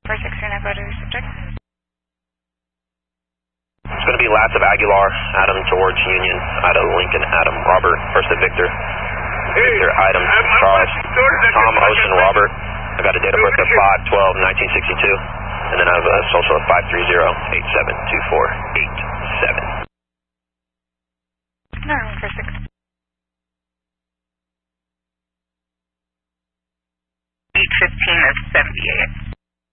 469 photo subject. It's going to be last of Aguilar, Adam George Union, Ida Lincoln, Adam Robert, first of Victor, Victor Item Charles, Tom Ocean Robert. I got a date of birth of 5/12/1962, and then I have a social of 530-872487. No, 469.